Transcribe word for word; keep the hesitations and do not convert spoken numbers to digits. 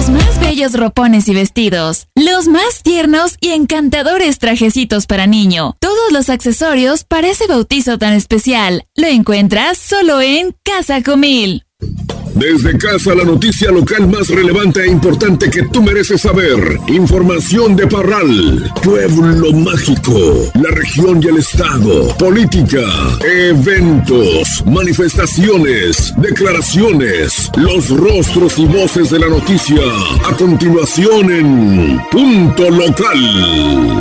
Los más bellos ropones y vestidos, los más tiernos y encantadores trajecitos para niño, todos los accesorios para ese bautizo tan especial, lo encuentras solo en Casa Comil. Desde casa, la noticia local más relevante e importante que tú mereces saber. Información de Parral, Pueblo Mágico, la región y el estado, política, eventos, manifestaciones, declaraciones, los rostros y voces de la noticia. A continuación en Punto Local.